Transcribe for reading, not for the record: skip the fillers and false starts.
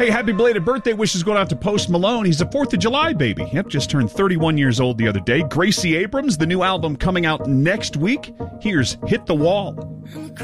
Hey, happy belated birthday wishes going out to Post Malone. He's a 4th of July baby. Yep, just turned 31 years old the other day. Gracie Abrams, the new album coming out next week. Here's Hit the Wall.